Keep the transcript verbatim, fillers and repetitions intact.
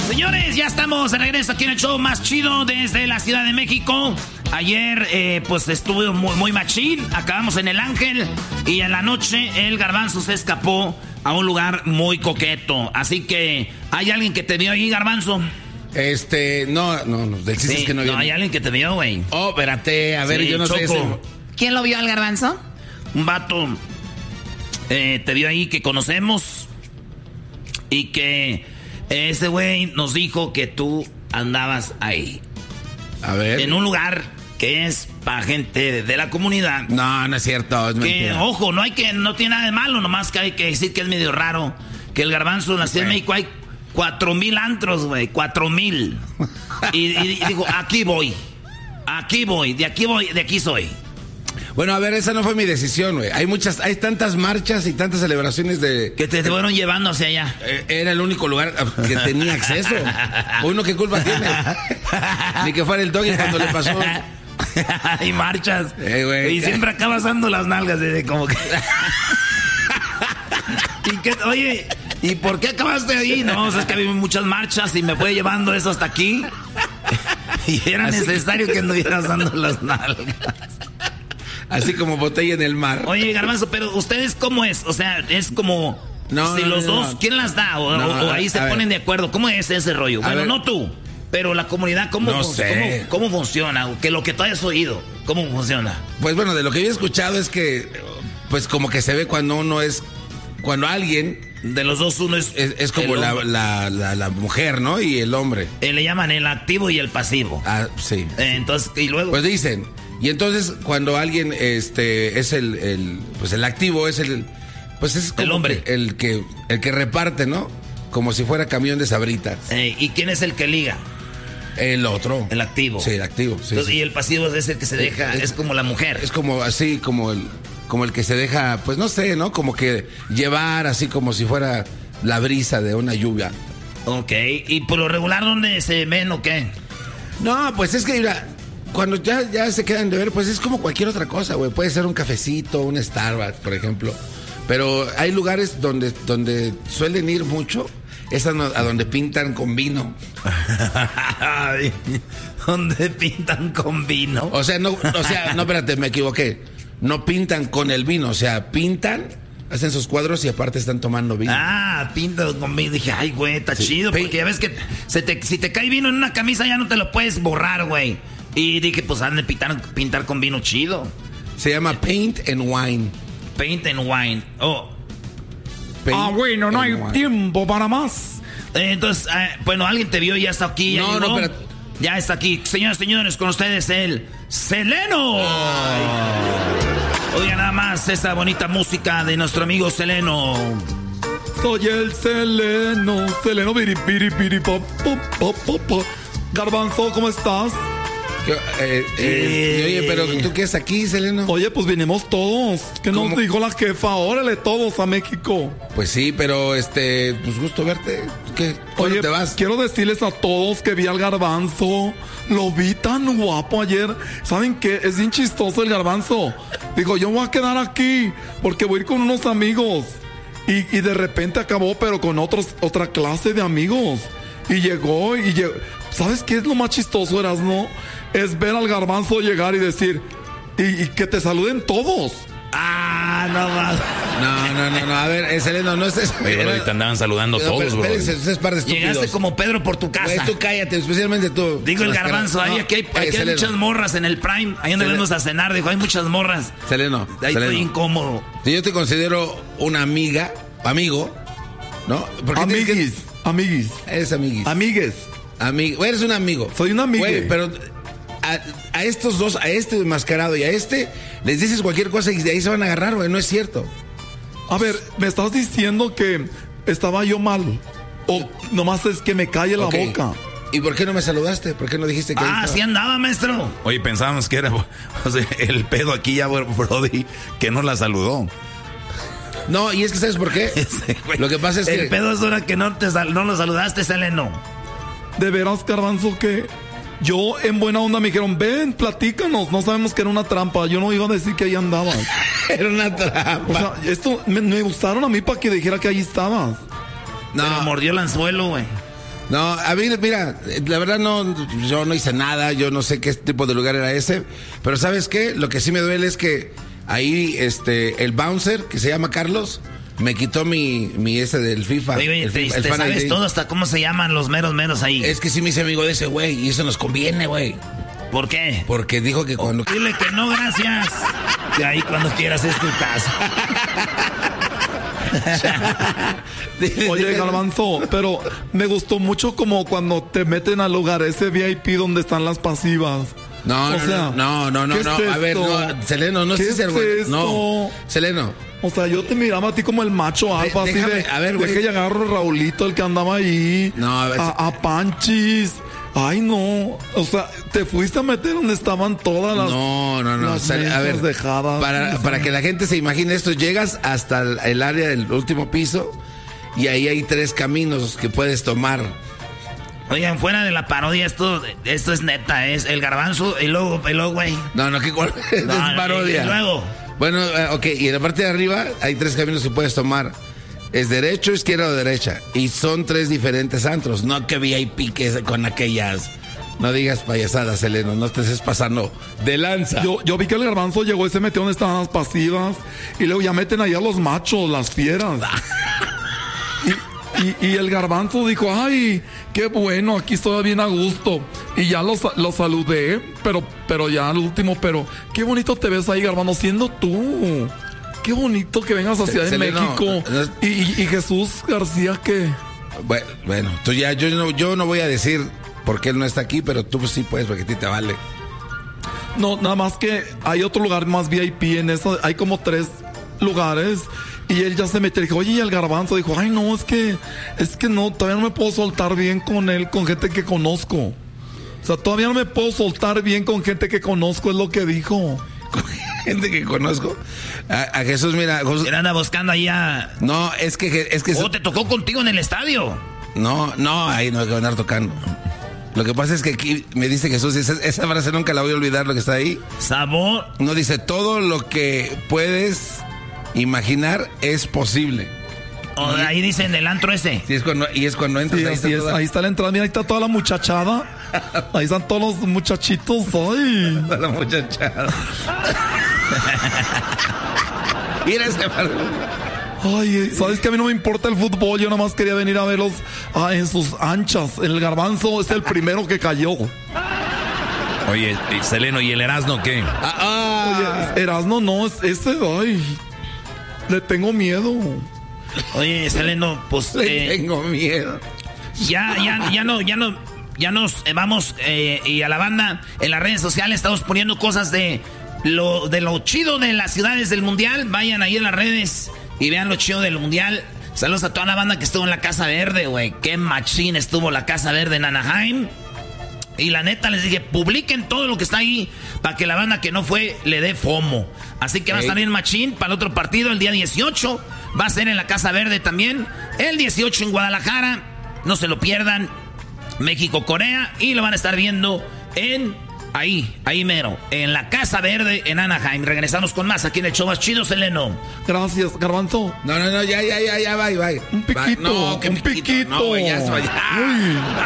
Señores, ya estamos de regreso aquí en el show más chido desde la Ciudad de México. Ayer, eh, pues estuvo muy, muy machín. Acabamos en El Ángel. Y en la noche, el Garbanzo se escapó a un lugar muy coqueto. Así que, ¿hay alguien que te vio ahí, Garbanzo? Este, no, no, no, del sí, es que no, no hay alguien que te vio, güey. Oh, espérate, a ver, sí, yo no Choco. sé ese... ¿Quién lo vio al Garbanzo? Un vato eh, te vio ahí que conocemos. Y que ese güey nos dijo que tú andabas ahí. A ver. En un lugar que es para gente de, de la comunidad. No, no es cierto, es que, mentira. ojo, no hay que, no tiene nada de malo, nomás que hay que decir que es medio raro. Que el Garbanzo en la Ciudad de México hay cuatro mil antros, güey, cuatro mil. Y, y, y digo, aquí voy, aquí voy, de aquí voy, de aquí soy. Bueno, a ver, esa no fue mi decisión, güey. Hay muchas, hay tantas marchas y tantas celebraciones de... Que te, te fueron llevando hacia allá. Eh, era el único lugar que tenía acceso. Uno, ¿qué culpa tiene? Ni que fuera el Doggy cuando le pasó. Hay marchas. Eh, güey. Y siempre acabas dando las nalgas desde como que... ¿Y qué, oye, ¿y por qué acabaste ahí? No, o sea, es que había muchas marchas y me fue llevando eso hasta aquí. Y era Así necesario que... que anduvieras dando las nalgas. Así como botella en el mar. Oye, Garbanzo, pero ¿ustedes cómo es? O sea, es como... No, si no, los no, dos, no. ¿quién las da? O, No, o, o ahí se ponen ver. de acuerdo. ¿Cómo es ese rollo? A Bueno, ver. no tú, pero la comunidad, ¿cómo, No fun- sé. cómo, cómo funciona? Que lo que tú hayas oído, ¿cómo funciona? Pues bueno, de lo que yo he escuchado es que... Pues como que se ve cuando uno es... Cuando alguien... De los dos, uno es... Es, es como la, la, la, la mujer, ¿no? Y el hombre. Eh, le llaman el activo y el pasivo. Ah, sí. Eh, entonces, y luego... Pues dicen... Y entonces cuando alguien este es el, el pues el activo es el pues es como el hombre que, el que el que reparte, ¿no? Como si fuera camión de sabritas. Eh, ¿Y quién es el que liga? El otro. El activo. Sí, el activo. Sí, entonces, sí. Y el pasivo es el que se deja, es, es como la mujer. Es como así, como el como el que se deja, pues no sé, ¿no? Como que llevar así como si fuera la brisa de una lluvia. Ok, ¿y por lo regular dónde se ven o qué? No, pues es que mira, cuando ya, ya se quedan de ver, pues es como cualquier otra cosa, güey. Puede ser un cafecito, un Starbucks, por ejemplo. Pero hay lugares donde, donde suelen ir mucho, es a, a donde pintan con vino. ¿Dónde pintan con vino? O sea, no, o sea, no, espérate, me equivoqué. No pintan con el vino, o sea, pintan, hacen sus cuadros y aparte están tomando vino. Ah, pintan con vino. Dije, ay, güey, está sí. chido, porque ya ves que se te, si te cae vino en una camisa ya no te lo puedes borrar, güey. Y dije, pues han de pintar, pintar con vino chido. Se llama Paint and Wine. Paint and Wine. Oh. Paint ah, bueno, no hay wine. tiempo para más. Eh, entonces, eh, bueno, alguien te vio y ya está aquí. Ya no, llegó. no, pero... Ya está aquí. Señoras y señores, con ustedes el Seleno. Oiga nada más esa bonita música de nuestro amigo Seleno. Soy el Seleno, Seleno, biri, biri, biri, pop, pop, pop, pop, pop. Garbanzo, ¿cómo estás? Eh, eh, eh, oye, pero ¿tú qué es aquí, Seleno? Oye, pues vinimos todos. ¿Qué nos ¿Cómo? dijo la jefa? Órale, todos a México. Pues sí, pero este, pues gusto verte. ¿Qué? ¿Cuándo Oye, te vas? Quiero decirles a todos que vi al Garbanzo. Lo vi tan guapo ayer. ¿Saben qué? Es bien chistoso el Garbanzo. Digo, yo voy a quedar aquí porque voy a ir con unos amigos. Y, y de repente acabó, pero con otros, otra clase de amigos. Y llegó y llegó. ¿Sabes qué es lo más chistoso, Erasmo? Es ver al Garbanzo llegar y decir, y, y que te saluden todos. Ah, no más. No, no, no, no, a ver, eh, Seleno, no estés... Oye, bro, te andaban saludando pero, todos, pero, bro. espérense, ustedes par de estúpidos. Llegaste como Pedro por tu casa. Güey, tú cállate, especialmente tú. Digo el Las Garbanzo, caras. ahí No, aquí hay, eh, aquí hay Seleno. muchas morras en el Prime. Ahí donde Seleno. venimos a cenar, dijo, hay muchas morras. Seleno, Ahí Seleno. estoy incómodo. Si yo te considero una amiga, amigo, ¿no? Porque Amiguis, que... amiguis. Eres amiguis. Amigues. Amigo, eres un amigo. Soy un amigo. Güey, pero a, a estos dos, a este enmascarado y a este, les dices cualquier cosa y de ahí se van a agarrar, güey. No es cierto. A ver, ¿me estás diciendo que estaba yo mal? O nomás es que me calle la Okay. boca. ¿Y por qué no me saludaste? ¿Por qué no dijiste que... Ah, sí andaba, maestro. Oye, pensábamos que era o sea, el pedo aquí ya, Brody, que no la saludó. No, y es que ¿sabes por qué? Ese, güey. Lo que pasa es el que... El pedo es ahora que no, te sal, no lo saludaste, Seleno. De veras, Garbanzo, que yo en buena onda me dijeron, ven, platícanos. No sabemos que era una trampa. Yo no iba a decir que ahí andabas. Era una trampa. O sea, esto me, me gustaron a mí para que dijera que ahí estabas. No, Pero mordió el anzuelo, güey. No, a mí, mira, la verdad no, yo no hice nada, yo no sé qué tipo de lugar era ese, pero ¿sabes qué? Lo que sí me duele es que ahí, este, el bouncer, que se llama Carlos, me quitó mi, mi ese del FIFA. Oye, oye, el, te, el te sabes todo, hasta cómo se llaman los meros meros ahí. Es que sí me hice amigo de ese güey, y eso nos conviene, güey. ¿Por qué? Porque dijo que cuando... Oh, dile que no, gracias. De ahí cuando quieras es tu casa. Oye, Garbanzo, pero me gustó mucho como cuando te meten al lugar ese V I P donde están las pasivas. No, o no, sea, no, no, no, ¿qué no, es a ver, no, Seleno, no sé si es güey. esto? No, Seleno. O sea, yo te miraba a ti como el macho alfa, así de, a ver, güey. de que agarro a Raulito, el que andaba ahí, no, a, ver, a, a Panchis. Ay, no, o sea, te fuiste a meter donde estaban todas las... No, no, no, las a ver, dejadas, para, ¿sí? para que la gente se imagine esto, llegas hasta el, el área del último piso y ahí hay tres caminos que puedes tomar. Oigan, fuera de la parodia, esto, esto es neta, es el Garbanzo y luego, y luego, güey. No, no, ¿qué cuál? No, es parodia. Y, y luego. Bueno, uh, ok, y en la parte de arriba hay tres caminos que puedes tomar. Es derecho, izquierda o derecha. Y son tres diferentes antros. No que V I P que es con aquellas. No digas payasadas, Seleno. No te estés pasando de lanza. Yo, yo vi que el Garbanzo llegó y se metió donde estaban las pasivas. Y luego ya meten ahí a los machos, las fieras. y, y, y el Garbanzo dijo, ay, qué bueno, aquí estoy bien a gusto. Y ya los, los saludé, pero, pero ya al último, pero qué bonito te ves ahí, Garbanzo, siendo tú. Qué bonito que vengas a Ciudad de México. No, no, y, y, y Jesús García, ¿qué? Bueno, bueno, tú ya, yo no, yo no voy a decir por qué él no está aquí, pero tú pues sí puedes, porque a ti te vale. No, nada más que hay otro lugar más V I P en eso. Hay como tres lugares. Y él ya se metió y dijo, oye, y el Garbanzo dijo, ay, no, es que, es que no, todavía no me puedo soltar bien con él, con gente que conozco. O sea, todavía no me puedo soltar bien con gente que conozco, es lo que dijo. Gente que conozco. A, a Jesús, mira. Jesús... Él anda buscando allá. No, es que. Es que ¿O te tocó contigo en el estadio? No, no, ahí no hay que andar tocando. Lo que pasa es que aquí me dice Jesús, esa, esa frase nunca la voy a olvidar, lo que está ahí. Sabor. No, dice, todo lo que puedes imaginar es posible. O de ahí dice en el antro ese. Sí, es cuando, y es cuando entras. Sí, ahí, está está es, toda... ahí está la entrada, mira, ahí está toda la muchachada. Ahí están todos los muchachitos. Ay. Toda la muchachada. Mira ese barco. Ay, sabes que a mí no me importa el fútbol, yo nada más quería venir a verlos ah, en sus anchas. El Garbanzo es el primero que cayó. Oye, Seleno, ¿y el Erasno qué? Ah, ah. Oye, Erasno no, es ese, ay, le tengo miedo. Oye, Seleno, pues... Le eh, tengo miedo. Ya, ya, ya no, ya no, ya nos eh, vamos eh, y a la banda en las redes sociales estamos poniendo cosas de lo, de lo chido de las ciudades del mundial. Vayan ahí en las redes y vean lo chido del mundial. Saludos a toda la banda que estuvo en la Casa Verde, güey. Qué machín estuvo la Casa Verde en Anaheim. Y la neta les dije, publiquen todo lo que está ahí para que la banda que no fue le dé FOMO. Así que va a estar bien machín para el otro partido el día dieciocho. Va a ser en la Casa Verde también. El dieciocho en Guadalajara. No se lo pierdan. México-Corea. Y lo van a estar viendo en... Ahí, ahí mero, en la Casa Verde en Anaheim. Regresamos con más aquí en el show más chido, Seleno. Gracias, Garbanzo. No, no, no, ya, ya, ya, ya, bye, bye. Un piquito, no, un piquito. No, ya, ya.